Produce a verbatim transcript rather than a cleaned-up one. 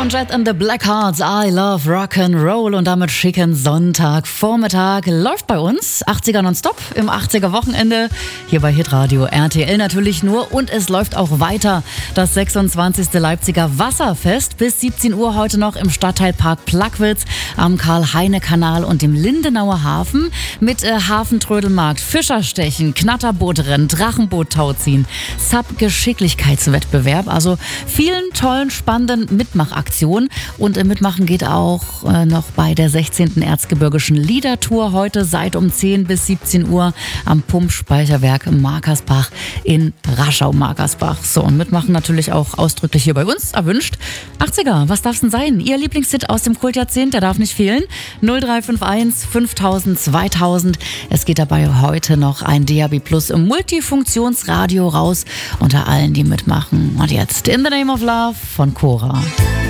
Joan Jett and the Blackhearts, I Love Rock'n'Roll und damit schicken Sonntagvormittag läuft bei uns achtziger nonstop im achtziger Wochenende hier bei Hitradio R T L natürlich nur und es läuft auch weiter das sechsundzwanzigste Leipziger Wasserfest bis siebzehn Uhr heute noch im Stadtteilpark Plagwitz am Karl-Heine-Kanal und im Lindenauer Hafen mit äh, Hafentrödelmarkt, Fischerstechen, Knatterbootrennen, Drachenboot-Tauziehen, Sub-Geschicklichkeitswettbewerb, also vielen tollen, spannenden Mitmachaktionen. Und äh, mitmachen geht auch äh, noch bei der sechzehnten Erzgebirgischen Liedertour heute seit um zehn bis siebzehn Uhr am Pumpspeicherwerk Markersbach in Raschau-Markersbach. So, und mitmachen natürlich auch ausdrücklich hier bei uns erwünscht. achtziger, was darf's denn sein? Ihr Lieblingshit aus dem Kultjahrzehnt, der darf nicht fehlen. null drei fünf eins fünftausend zweitausend. Es geht dabei heute noch ein D A B Plus Multifunktionsradio raus unter allen, die mitmachen. Und jetzt In the Name of Love von Cora.